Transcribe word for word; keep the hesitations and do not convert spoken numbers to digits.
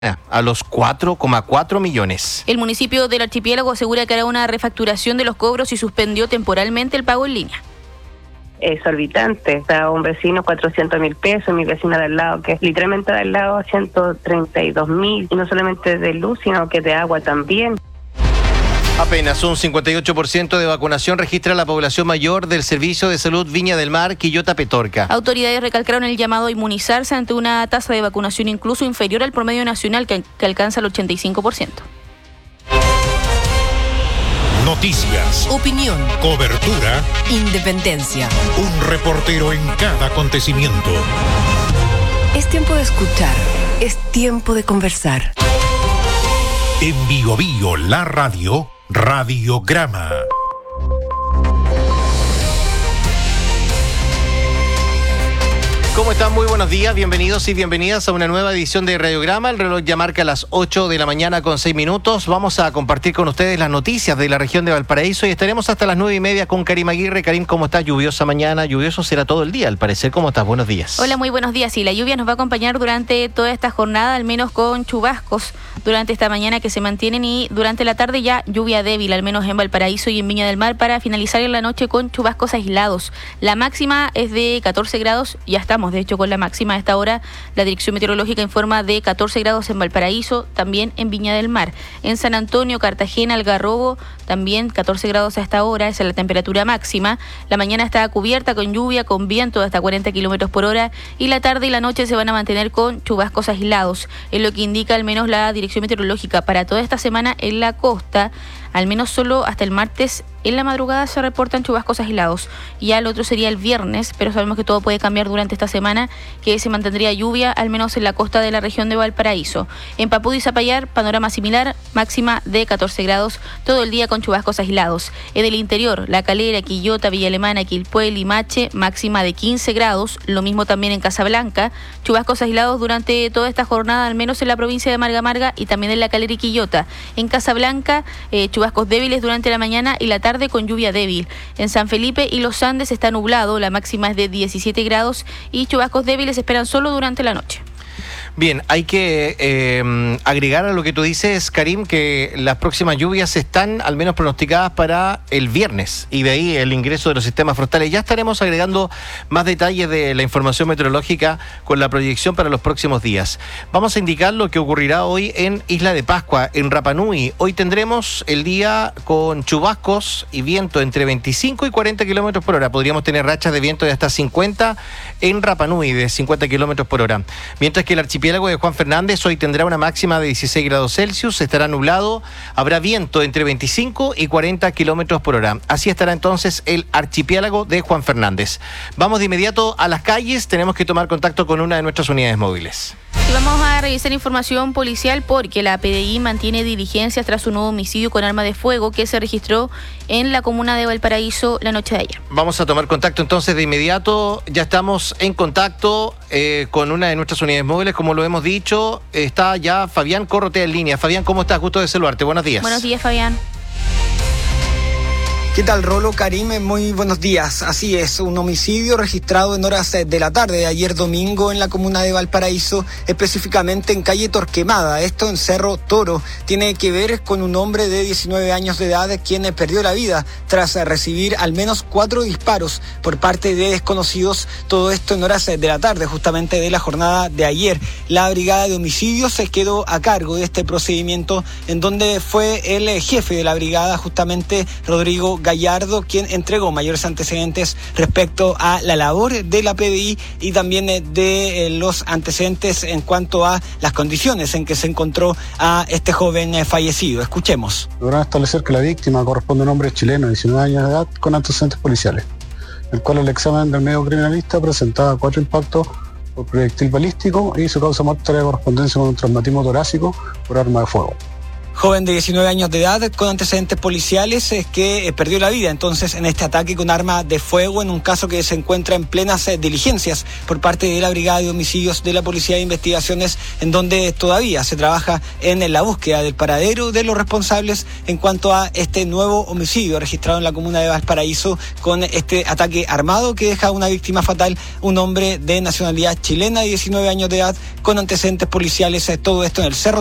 a los cuatro coma cuatro millones. El municipio del archipiélago asegura que hará una refacturación de los cobros y suspendió temporalmente el pago en línea. Exorbitante, o sea, un vecino cuatrocientos mil pesos, mi vecina de al lado, que es literalmente de al lado ciento treinta y dos mil, y no solamente de luz, sino que de agua también. Apenas un cincuenta y ocho por ciento de vacunación registra la población mayor del Servicio de Salud Viña del Mar, Quillota Petorca. Autoridades recalcaron el llamado a inmunizarse ante una tasa de vacunación incluso inferior al promedio nacional, que, que alcanza el ochenta y cinco por ciento. Noticias, opinión, cobertura, independencia. Un reportero en cada acontecimiento. Es tiempo de escuchar, es tiempo de conversar. En Bio Bio, la radio, Radiograma. ¿Cómo están? Muy buenos días, bienvenidos y bienvenidas a una nueva edición de Radiograma. El reloj ya marca las ocho de la mañana con seis minutos. Vamos a compartir con ustedes las noticias de la región de Valparaíso y estaremos hasta las nueve y media con Karim Aguirre. Karim, ¿cómo estás? Lluviosa mañana, lluvioso será todo el día, al parecer. ¿Cómo estás? Buenos días. Hola, muy buenos días. Sí, la lluvia nos va a acompañar durante toda esta jornada, al menos con chubascos durante esta mañana que se mantienen, y durante la tarde ya lluvia débil, al menos en Valparaíso y en Viña del Mar, para finalizar en la noche con chubascos aislados. La máxima es de catorce grados, ya estamos de hecho con la máxima. A esta hora la Dirección Meteorológica informa de catorce grados en Valparaíso, también en Viña del Mar. En San Antonio, Cartagena, Algarrobo, también catorce grados a esta hora, esa es la temperatura máxima. La mañana está cubierta con lluvia, con viento de hasta cuarenta kilómetros por hora, y la tarde y la noche se van a mantener con chubascos aislados. Es lo que indica al menos la Dirección Meteorológica para toda esta semana en la costa. Al menos solo hasta el martes en la madrugada se reportan chubascos aislados. Y ya el otro sería el viernes, pero sabemos que todo puede cambiar durante esta semana, que se mantendría lluvia, al menos en la costa de la región de Valparaíso. En Papudú y Zapallar, panorama similar, máxima de catorce grados, todo el día con chubascos aislados. En el interior, La Calera, Quillota, Villa Alemana, Quilpué, Limache, máxima de quince grados, lo mismo también en Casablanca, chubascos aislados durante toda esta jornada, al menos en la provincia de Marga Marga y también en La Calera y Quillota. En Casablanca, eh, chubascos débiles durante la mañana y la tarde con lluvia débil. En San Felipe y Los Andes está nublado, la máxima es de diecisiete grados y chubascos débiles se esperan solo durante la noche. Bien, hay que eh, agregar a lo que tú dices, Karim, que las próximas lluvias están al menos pronosticadas para el viernes, y de ahí el ingreso de los sistemas frontales. Ya estaremos agregando más detalles de la información meteorológica con la proyección para los próximos días. Vamos a indicar lo que ocurrirá hoy en Isla de Pascua, en Rapa Nui. Hoy tendremos el día con chubascos y viento entre veinticinco y cuarenta kilómetros por hora. Podríamos tener rachas de viento de hasta cincuenta en Rapa Nui, de cincuenta kilómetros por hora. Mientras que el archipiélago El archipiélago de Juan Fernández hoy tendrá una máxima de dieciséis grados Celsius, estará nublado, habrá viento entre veinticinco y cuarenta kilómetros por hora. Así estará entonces el archipiélago de Juan Fernández. Vamos de inmediato a las calles, tenemos que tomar contacto con una de nuestras unidades móviles. Y vamos a revisar información policial porque la P D I mantiene diligencias tras un nuevo homicidio con arma de fuego que se registró en la comuna de Valparaíso la noche de ayer. Vamos a tomar contacto entonces de inmediato. Ya estamos en contacto eh, con una de nuestras unidades móviles, como lo hemos dicho. Está ya Fabián Corrotea en línea. Fabián, ¿cómo estás? Gusto de saludarte. Buenos días. Buenos días, Fabián. ¿Qué tal, Rolo? Karime, muy buenos días. Así es, un homicidio registrado en horas de la tarde de ayer domingo en la comuna de Valparaíso, específicamente en calle Torquemada, esto en Cerro Toro. Tiene que ver con un hombre de diecinueve años de edad quien perdió la vida tras recibir al menos cuatro disparos por parte de desconocidos, todo esto en horas de la tarde, justamente de la jornada de ayer. La brigada de homicidios se quedó a cargo de este procedimiento, en donde fue el jefe de la brigada, justamente Rodrigo Gallardo, quien entregó mayores antecedentes respecto a la labor de la P D I y también de los antecedentes en cuanto a las condiciones en que se encontró a este joven fallecido. Escuchemos. Lograron establecer que la víctima corresponde a un hombre chileno de diecinueve años de edad con antecedentes policiales, el cual el examen del medio criminalista presentaba cuatro impactos por proyectil balístico y su causa muerta era correspondencia con un traumatismo torácico por arma de fuego. Joven de diecinueve años de edad con antecedentes policiales es que eh, perdió la vida entonces en este ataque con arma de fuego en un caso que se encuentra en plenas eh, diligencias por parte de la Brigada de Homicidios de la Policía de Investigaciones, en donde todavía se trabaja en, en la búsqueda del paradero de los responsables en cuanto a este nuevo homicidio registrado en la comuna de Valparaíso con este ataque armado que deja una víctima fatal, un hombre de nacionalidad chilena de diecinueve años de edad con antecedentes policiales, eh, todo esto en el Cerro